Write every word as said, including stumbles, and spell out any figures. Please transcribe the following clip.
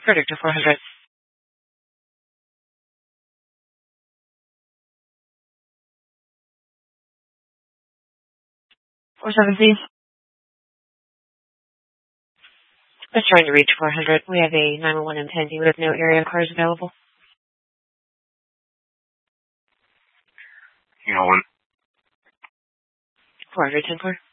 Predictor four hundred. four seventeen. I was trying to reach four hundred. We have a nine one one impending with no area cars available. You know, when four hundred ten four.